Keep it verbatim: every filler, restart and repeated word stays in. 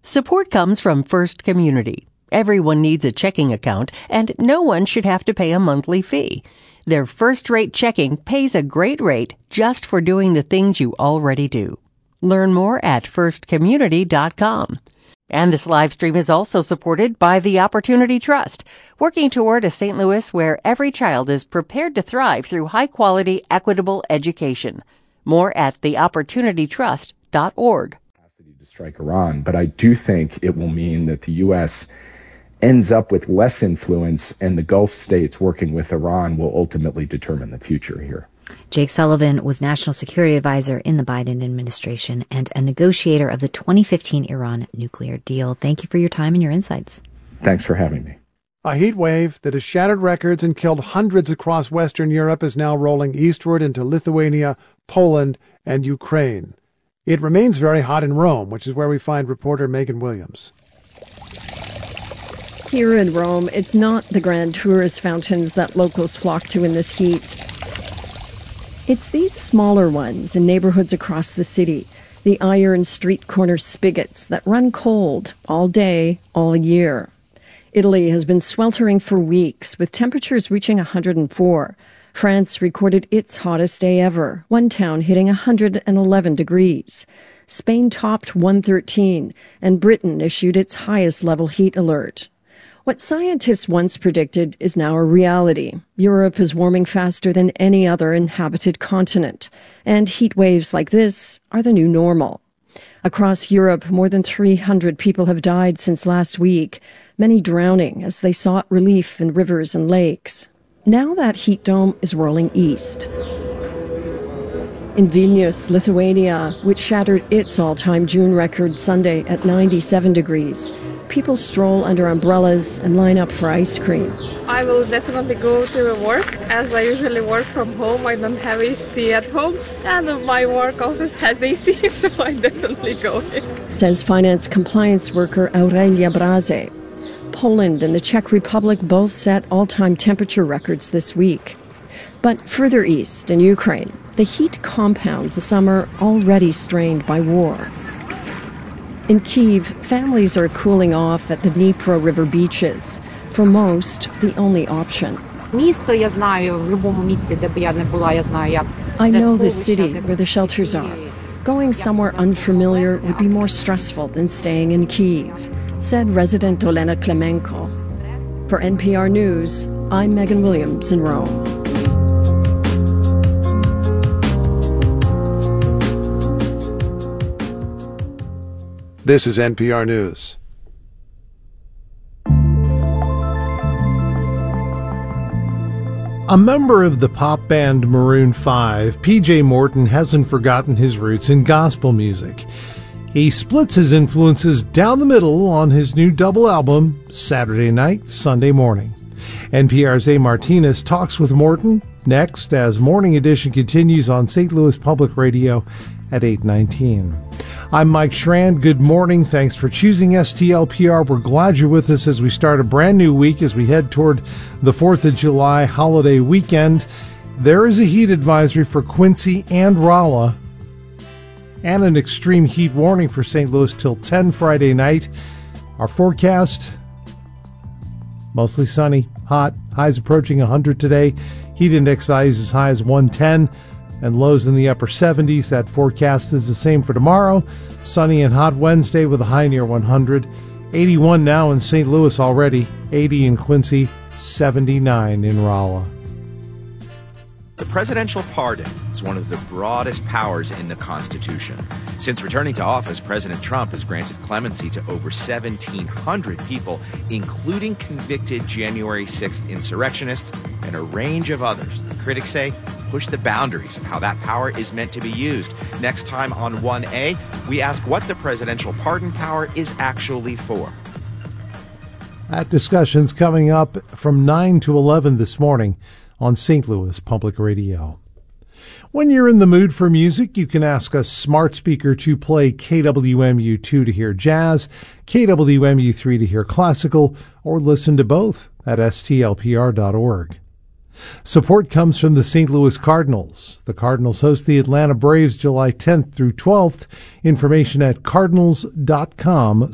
Support comes from First Community. Everyone needs a checking account, and no one should have to pay a monthly fee. Their first-rate checking pays a great rate just for doing the things you already do. Learn more at first community dot com. And this live stream is also supported by the Opportunity Trust, working toward a Saint Louis where every child is prepared to thrive through high-quality, equitable education. More at the opportunity trust dot org. To strike Iran, but I do think it will mean that the U S ends up with less influence, and the Gulf states working with Iran will ultimately determine the future here. Jake Sullivan was National Security Advisor in the Biden administration and a negotiator of the twenty fifteen Iran nuclear deal. Thank you for your time and your insights. Thanks for having me. A heat wave that has shattered records and killed hundreds across Western Europe is now rolling eastward into Lithuania, Poland, and Ukraine. It remains very hot in Rome, which is where we find reporter Megan Williams. Here in Rome, it's not the grand tourist fountains that locals flock to in this heat. It's these smaller ones in neighborhoods across the city, the iron street corner spigots that run cold all day, all year. Italy has been sweltering for weeks, with temperatures reaching one hundred four. France recorded its hottest day ever, one town hitting one hundred eleven degrees. Spain topped one hundred thirteen, and Britain issued its highest level heat alert. What scientists once predicted is now a reality. Europe is warming faster than any other inhabited continent, and heat waves like this are the new normal. Across Europe, more than three hundred people have died since last week, many drowning as they sought relief in rivers and lakes. Now that heat dome is rolling east. In Vilnius, Lithuania, which shattered its all-time June record Sunday at ninety-seven degrees, people stroll under umbrellas and line up for ice cream. I will definitely go to work, as I usually work from home. I don't have A C at home, and my work office has A C, so I definitely go in. Says finance compliance worker Aurelia Braze. Poland and the Czech Republic both set all-time temperature records this week. But further east, in Ukraine, the heat compounds a summer already strained by war. In Kyiv, families are cooling off at the Dnipro River beaches. For most, the only option. I know the city where the shelters are. Going somewhere unfamiliar would be more stressful than staying in Kyiv, said resident Olena Klemenko. For N P R News, I'm Megan Williams in Rome. This is N P R News. A member of the pop band Maroon five, P J Morton hasn't forgotten his roots in gospel music. He splits his influences down the middle on his new double album, Saturday Night, Sunday Morning. N P R's A. Martinez talks with Morton next as Morning Edition continues on Saint Louis Public Radio at eight nineteen. I'm Mike Schramm. Good morning. Thanks for choosing S T L P R. We're glad you're with us as we start a brand new week as we head toward the fourth of July holiday weekend. There is a heat advisory for Quincy and Rolla and an extreme heat warning for Saint Louis till ten Friday night. Our forecast, mostly sunny, hot, highs approaching one hundred today. Heat index values as high as one ten. And lows in the upper seventies. That forecast is the same for tomorrow. Sunny and hot Wednesday with a high near one hundred. eighty-one now in Saint Louis already. eighty in Quincy. seventy-nine in Rolla. The presidential pardon is one of the broadest powers in the Constitution. Since returning to office, President Trump has granted clemency to over seventeen hundred people, including convicted January sixth insurrectionists and a range of others. Critics say push the boundaries of how that power is meant to be used. Next time on one A, we ask what the presidential pardon power is actually for. That discussion's coming up from nine to eleven this morning on Saint Louis Public Radio. When you're in the mood for music, you can ask a smart speaker to play K W M U two to hear jazz, K W M U three to hear classical, or listen to both at S T L P R dot org. Support comes from the Saint Louis Cardinals. The Cardinals host the Atlanta Braves July tenth through twelfth. Information at cardinals dot com